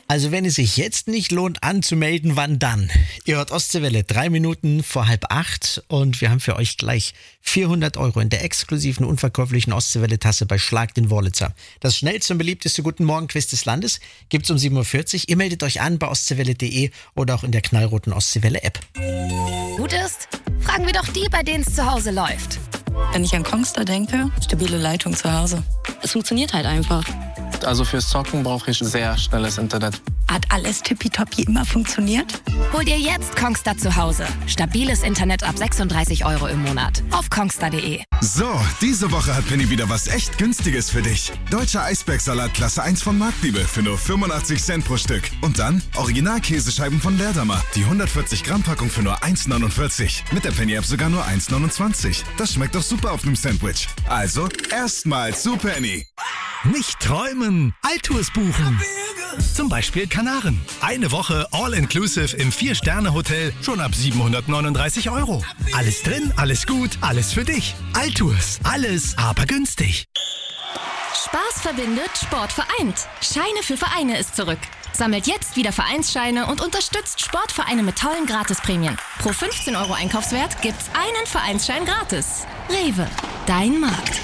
Also wenn es sich jetzt nicht lohnt anzumelden, wann dann? Ihr hört Ostseewelle 3 Minuten vor 7:30 und wir haben für euch gleich 400 € in der exklusiven unverkäuflichen Ostseewelle-Tasse bei Schlag den Wurlitzer. Das schnellste und beliebteste Guten Morgen-Quiz des Landes gibt's um 7:40 Uhr. Ihr meldet euch an bei ostseewelle.de oder auch in der knallroten Ostseewelle-App. Gut ist? Fragen wir doch die, bei denen es zu Hause läuft. Wenn ich an Kongstar denke, stabile Leitung zu Hause. Es funktioniert halt einfach. Also fürs Zocken brauche ich sehr schnelles Internet. Hat alles tippitoppi immer funktioniert? Hol dir jetzt Kongstar zu Hause. Stabiles Internet ab 36 € im Monat. Auf kongstar.de. So, diese Woche hat Penny wieder was echt Günstiges für dich. Deutscher Eisbergsalat Klasse 1 von Marktliebe für nur 85 Cent pro Stück. Und dann Original-Käsescheiben von Leerdammer. Die 140 Gramm Packung für nur 1,49. Mit der Penny-App sogar nur 1,29. Das schmeckt doch super auf einem Sandwich. Also, erstmal zu Penny. Nicht träumen, Altours buchen. Zum Beispiel Kanaren. Eine Woche All-Inclusive im 4-Sterne-Hotel schon ab 739 €. Alles drin, alles gut, alles für dich. Altours, alles aber günstig. Spaß verbindet, Sport vereint. Scheine für Vereine ist zurück. Sammelt jetzt wieder Vereinsscheine und unterstützt Sportvereine mit tollen Gratisprämien. Pro 15 € Einkaufswert gibt's einen Vereinsschein gratis. Rewe, dein Markt.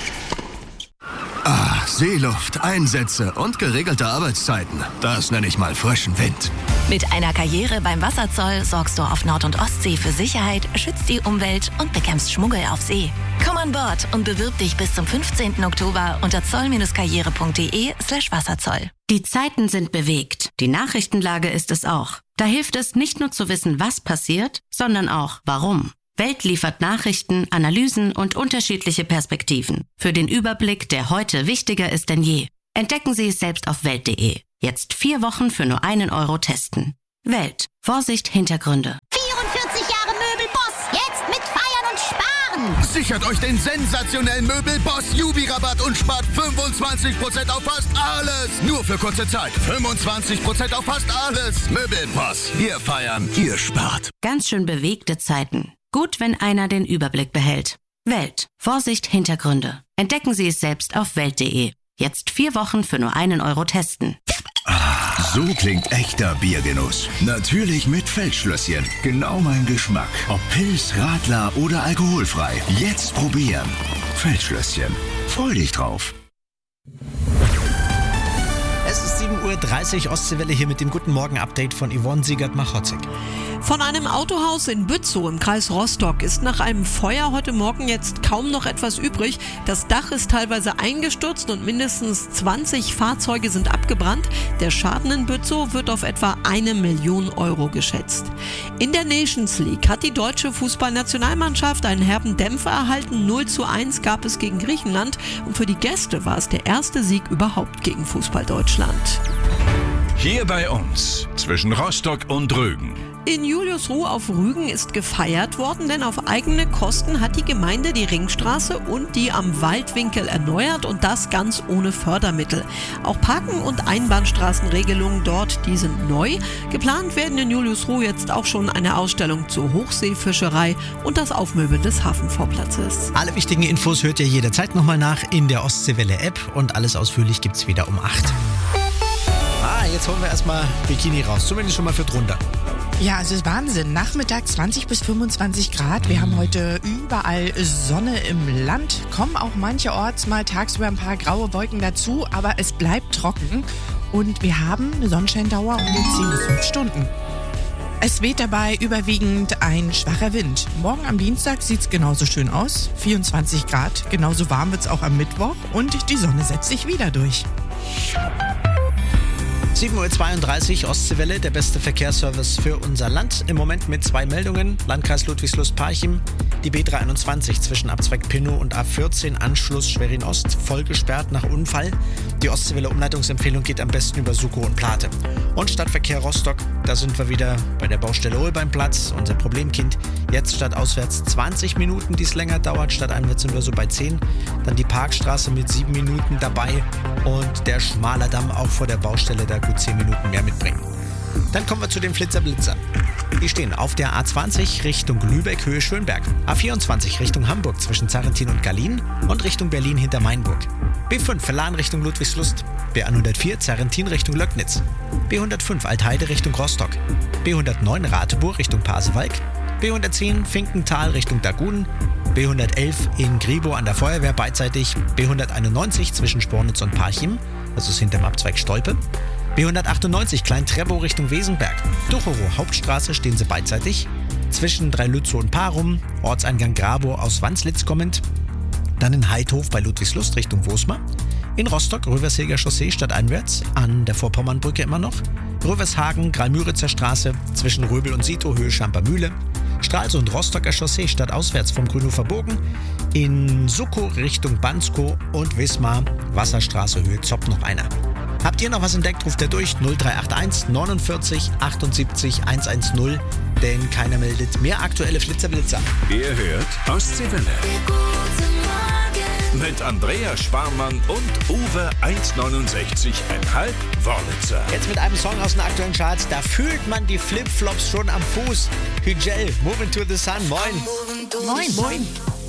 Seeluft, Einsätze und geregelte Arbeitszeiten. Das nenne ich mal frischen Wind. Mit einer Karriere beim Wasserzoll sorgst du auf Nord- und Ostsee für Sicherheit, schützt die Umwelt und bekämpfst Schmuggel auf See. Komm an Bord und bewirb dich bis zum 15. Oktober unter zoll-karriere.de/Wasserzoll. Die Zeiten sind bewegt. Die Nachrichtenlage ist es auch. Da hilft es nicht nur zu wissen, was passiert, sondern auch warum. Welt liefert Nachrichten, Analysen und unterschiedliche Perspektiven. Für den Überblick, der heute wichtiger ist denn je. Entdecken Sie es selbst auf Welt.de. Jetzt 4 Wochen für nur 1 € testen. Welt. Vorsicht, Hintergründe. 44 Jahre Möbelboss. Jetzt mit Feiern und Sparen. Sichert euch den sensationellen Möbelboss-Jubi-Rabatt und spart 25% auf fast alles. Nur für kurze Zeit. 25% auf fast alles. Möbelboss. Wir feiern, ihr spart. Ganz schön bewegte Zeiten. Gut, wenn einer den Überblick behält. Welt. Vorsicht, Hintergründe. Entdecken Sie es selbst auf Welt.de. Jetzt 4 Wochen für nur 1 € testen. So klingt echter Biergenuss. Natürlich mit Feldschlösschen. Genau mein Geschmack. Ob Pils, Radler oder alkoholfrei. Jetzt probieren. Feldschlösschen. Freu dich drauf. Es ist 7:30 Uhr, Ostseewelle hier mit dem Guten Morgen-Update von Yvonne Siegert-Machotzek. Von einem Autohaus in Bützow im Kreis Rostock ist nach einem Feuer heute Morgen jetzt kaum noch etwas übrig. Das Dach ist teilweise eingestürzt und mindestens 20 Fahrzeuge sind abgebrannt. Der Schaden in Bützow wird auf etwa 1 Million € geschätzt. In der Nations League hat die deutsche Fußballnationalmannschaft einen herben Dämpfer erhalten. 0:1 gab es gegen Griechenland und für die Gäste war es der erste Sieg überhaupt gegen Fußball Deutschland. Hier bei uns, zwischen Rostock und Rügen. In Juliusruh auf Rügen ist gefeiert worden, denn auf eigene Kosten hat die Gemeinde die Ringstraße und die am Waldwinkel erneuert und das ganz ohne Fördermittel. Auch Parken- und Einbahnstraßenregelungen dort, die sind neu. Geplant werden in Juliusruh jetzt auch schon eine Ausstellung zur Hochseefischerei und das Aufmöbeln des Hafenvorplatzes. Alle wichtigen Infos hört ihr jederzeit nochmal nach in der Ostseewelle-App und alles ausführlich gibt's wieder um 8. Jetzt holen wir erstmal Bikini raus, zumindest schon mal für drunter. Ja, es ist Wahnsinn. Nachmittag 20 bis 25 Grad. Wir haben heute überall Sonne im Land. Kommen auch mancherorts mal tagsüber ein paar graue Wolken dazu, aber es bleibt trocken. Und wir haben eine Sonnenscheindauer um die 10 bis 5 Stunden. Es weht dabei überwiegend ein schwacher Wind. Morgen am Dienstag sieht es genauso schön aus. 24 Grad. Genauso warm wird es auch am Mittwoch. Und die Sonne setzt sich wieder durch. 7:32 Uhr, Ostseewelle, der beste Verkehrsservice für unser Land. Im Moment mit 2 Meldungen. Landkreis Ludwigslust-Parchim, die B321 zwischen Abzweig Pinnow und A14, Anschluss Schwerin-Ost, voll gesperrt nach Unfall. Die Ostseewelle-Umleitungsempfehlung geht am besten über Sukow und Plate. Und Stadtverkehr Rostock, da sind wir wieder bei der Baustelle Holbeinplatz, unser Problemkind. Jetzt statt auswärts 20 Minuten, die es länger dauert, statt einwärts sind wir so bei 10. Dann die Parkstraße mit 7 Minuten dabei und der Schmalerdamm auch vor der Baustelle, da gut 10 Minuten mehr mitbringen. Dann kommen wir zu den Flitzer-Blitzern. Die stehen auf der A20 Richtung Lübeck, Höhe Schönberg. A24 Richtung Hamburg zwischen Zarrentin und Gallien und Richtung Berlin hinter Mainburg. B5 Verlan Richtung Ludwigslust. B104 Zerrentin Richtung Löcknitz, B105 Altheide Richtung Rostock, B109 Rateburg Richtung Pasewalk, B110 Finkental Richtung Dagunen, B111 in Gribo an der Feuerwehr beidseitig, B191 zwischen Spornitz und Parchim, das ist hinterm Abzweig Stolpe, B198 Klein-Trebow Richtung Wesenberg, Ducherow Hauptstraße stehen sie beidseitig, zwischen Dreilützow und Parum, Ortseingang Grabow aus Wanslitz kommend, dann in Heidhof bei Ludwigslust Richtung Wosmar, in Rostock Röversheger Chaussee stadteinwärts, an der Vorpommernbrücke immer noch, Rövershagen Greil-Müritzer Straße zwischen Röbel und Sito Höhe Schampermühle, Stralsund Rostocker Chaussee stadtauswärts vom Grünhofer Bogen, in Suckow Richtung Banskow und Wismar Wasserstraße Höhe Zopp noch einer. Habt ihr noch was entdeckt, ruft ihr durch 0381 49 78 110, denn keiner meldet mehr aktuelle Flitzer-Blitzer. Ihr hört Ostseewelle. Mit Andrea Sparmann und Uwe 1,69,5 Wörlitzer. Jetzt mit einem Song aus den aktuellen Charts, da fühlt man die Flipflops schon am Fuß. Hügel, Moving to the Sun, moin. Moin.